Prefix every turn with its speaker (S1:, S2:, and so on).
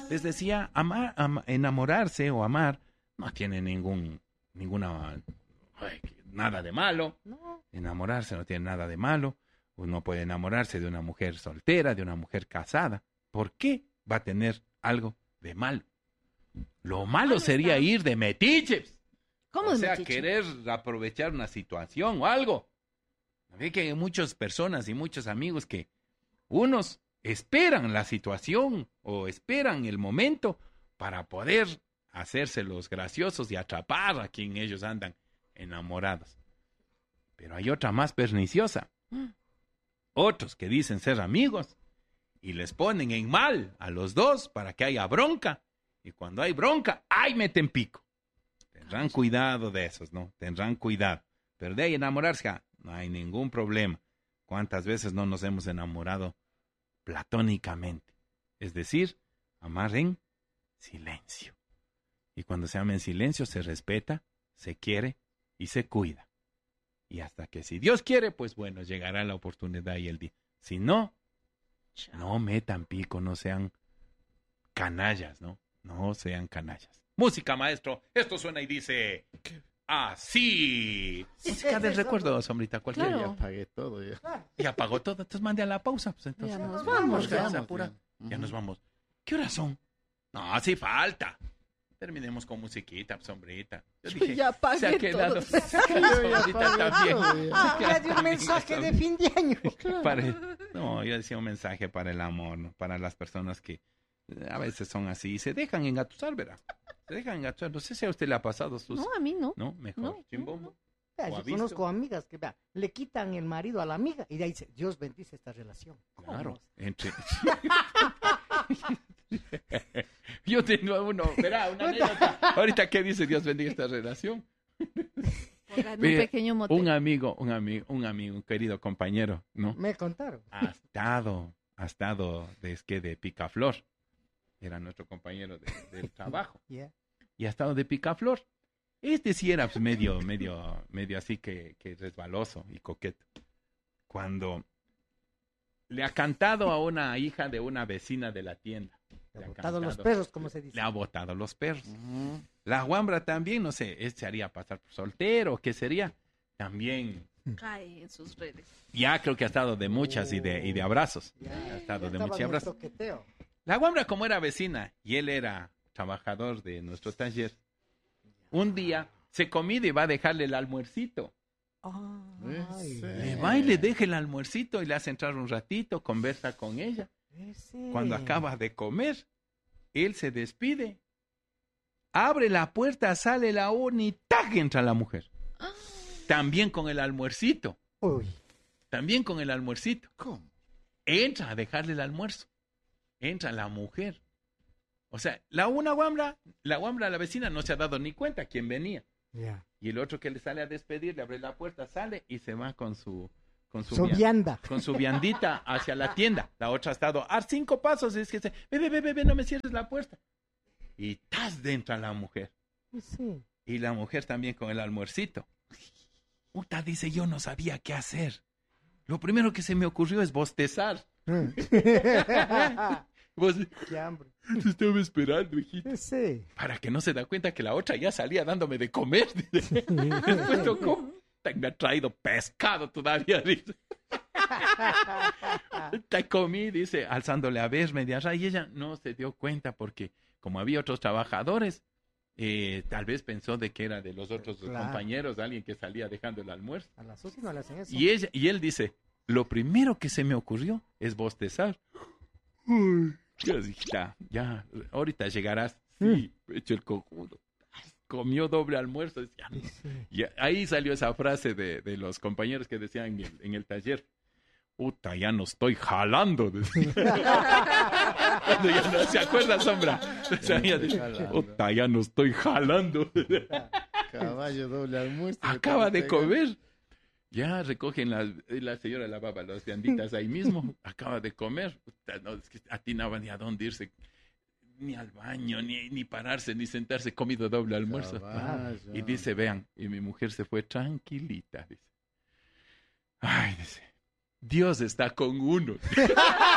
S1: Les decía, enamorarse o amar no tiene nada de malo.
S2: No.
S1: Enamorarse no tiene nada de malo. Uno puede enamorarse de una mujer soltera, de una mujer casada. ¿Por qué va a tener algo de malo? Lo malo sería ir de metiches.
S2: ¿Cómo
S1: O
S2: de
S1: sea,
S2: metiche?
S1: querer aprovechar una situación o algo. Ve que hay muchas personas y muchos amigos que unos esperan la situación o esperan el momento para poder hacerse los graciosos y atrapar a quien ellos andan enamorados. Pero hay otra más perniciosa. Otros que dicen ser amigos y les ponen en mal a los dos para que haya bronca. Y cuando hay bronca, ¡ay, meten pico! Tendrán cuidado de esos, ¿no? Tendrán cuidado. Pero de ahí enamorarse, no hay ningún problema. ¿Cuántas veces no nos hemos enamorado platónicamente? Es decir, amar en silencio. Y cuando se ama en silencio, se respeta, se quiere y se cuida. Y hasta que si Dios quiere, pues bueno, llegará la oportunidad y el día. Si no, no metan pico, no sean canallas, ¿no? No sean canallas. Música, maestro. Esto suena y dice así. Música del recuerdo, sombrita, cualquiera.
S2: Claro.
S3: Ya apagué todo ya.
S1: Ya apagó todo, entonces mande a la pausa. Pues entonces.
S2: Ya nos vamos,
S1: Ya
S2: ya.
S1: se apura. Ya nos vamos. ¿Qué horas son? No, sí falta. Terminemos con musiquita, sombrita. Yo dije,
S2: Ya apagué
S1: se ha quedado.
S2: todo.
S3: Yo ya
S1: Sombrita
S3: apagué
S1: también.
S3: todo ya.
S1: Se queda
S4: Ya dio un
S1: también
S4: mensaje
S1: la
S4: de fin de año.
S1: No, yo decía un mensaje para el amor, ¿no? Para las personas que a veces son así y se dejan engatusar, ¿verdad? Se dejan engatusar. No sé si a usted le ha pasado sus...
S2: No, a mí no.
S1: ¿No? Mejor.
S2: No,
S1: Chimbombo.
S4: Vea,
S1: ¿O ha
S4: yo
S1: visto?
S4: conozco amigas que vea, le quitan el marido a la amiga y de ahí dice, Dios bendice esta relación.
S1: Claro.
S4: ¿Cómo?
S1: Entre... Yo tengo uno, verá, una anécdota. Ahorita, ¿qué dice Dios bendiga esta relación?
S2: Pongan un
S1: Mire,
S2: pequeño motel.
S1: un querido compañero, ¿no?
S4: Me contaron.
S1: Ha estado desde de Picaflor. Era nuestro compañero del trabajo.
S4: Yeah.
S1: Y ha estado de picaflor. Este sí era pues, medio así que resbaloso y coqueto. Cuando le ha cantado a una hija de una vecina de la tienda.
S4: Le
S1: Le
S4: ha
S1: ha
S4: botado los
S1: cantado.
S4: perros, como se dice.
S1: Le ha botado los perros. La guambra también, no sé, se haría pasar por soltero, ¿qué sería? También,
S2: Cae en sus redes.
S1: ya creo que ha estado de muchas y de abrazos.
S4: Ya,
S1: Ha estado
S4: ya
S1: de
S4: estaba
S1: muchos
S4: en el
S1: abrazos.
S4: toqueteo.
S1: La guambra, como era vecina y él era trabajador de nuestro taller, un día se comide y va a dejarle el almuercito.
S4: Ay,
S1: Le va y le deja el almuercito y le hace entrar un ratito, conversa con ella.
S4: ese.
S1: Cuando acaba de comer, él se despide, abre la puerta, sale la urna y ¡tac! Entra la mujer. También con el almuercito.
S4: Uy,
S1: También con el almuercito.
S3: ¿Cómo?
S1: Entra a dejarle el almuerzo. Entra la mujer. O sea, la guambra, la vecina, no se ha dado ni cuenta quién venía.
S4: ya.
S1: Y el otro que le sale a despedir, le abre la puerta, sale y se va con su
S4: Su vianda.
S1: con su viandita hacia la tienda. La otra ha estado a 5 pasos y es que ve, no me cierres la puerta. Y ¡tas! Dentro a la mujer.
S4: Sí.
S1: Y la mujer también con el almuercito. Uta dice, yo no sabía qué hacer. Lo primero que se me ocurrió es bostezar. Vos,
S4: Qué hambre.
S1: te estaba esperando, hijita.
S4: Sí.
S1: Para que no se da cuenta que la otra ya salía dándome de comer. Después tocó. Me ha traído pescado todavía, dice. Te comí, dice, alzándole a ver media raya. Y ella no se dio cuenta porque como había otros trabajadores, tal vez pensó de que era de los otros
S4: Claro.
S1: compañeros, alguien que salía dejando el almuerzo.
S4: A las últimas le hacen eso.
S1: Y él dice, lo primero que se me ocurrió es bostezar. Uy, ya, ahorita llegarás. Sí, hecho el cojudo. Comió doble almuerzo. Decía, no. Y ahí salió esa frase de los compañeros que decían en el taller. Puta, ya no estoy jalando. Decía. Cuando ya no se acuerda, Sombra. O sea, ya dice, puta, ya no estoy jalando.
S3: Caballo doble almuerzo.
S1: Acaba de comer. Ya recogen la señora lavaba las vianditas ahí mismo. Acaba de comer. Puta, no, es que atinaban ni a dónde irse. Ni al baño, ni pararse, ni sentarse, comido doble almuerzo.
S3: Caballo.
S1: Y dice, vean, y mi mujer se fue tranquilita, dice. Ay, dice, Dios está con uno.